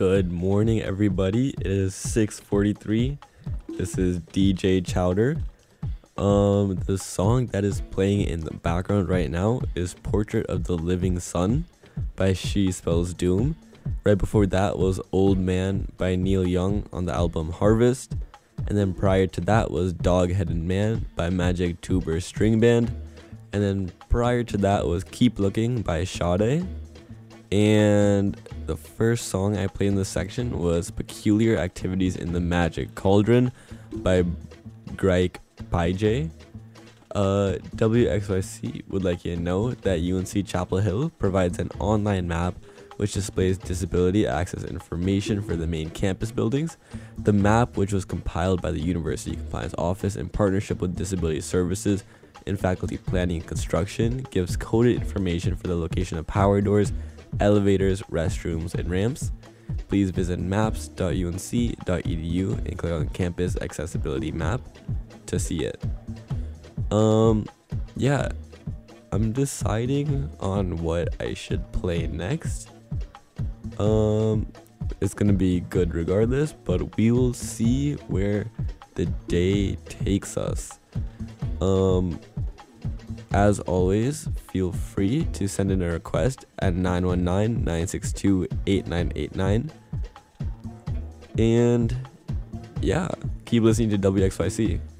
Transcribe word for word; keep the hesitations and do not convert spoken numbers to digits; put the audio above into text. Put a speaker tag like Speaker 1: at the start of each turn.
Speaker 1: Good morning, everybody. It is six forty-three. This is D J Chowder. Um, the song that is playing in the background right now is Portrait of the Living Sun by She Spells Doom. Right before that was Old Man by Neil Young on the album Harvest. And then prior to that was Dog-Headed Man by Magic Tuber String Band. And then prior to that was Keep Looking by Sade. And the first song I played in this section was Peculiar Activities in the Magic Cauldron by Graik Paije. Uh, W X Y C would like you to know that U N C Chapel Hill provides an online map which displays disability access information for the main campus buildings. The map, which was compiled by the University Compliance Office in partnership with Disability Services in Faculty Planning and Construction, gives coded information for the location of power doors, elevators, restrooms, and ramps. Please visit maps dot U N C dot E D U and click on Campus Accessibility Map to see it. Um, yeah, I'm deciding on what I should play next. Um, it's gonna be good regardless, but we will see where the day takes us. Um, As always, feel free to send in a request at nine one nine, nine six two, eight nine eight nine. And yeah, keep listening to W X Y C.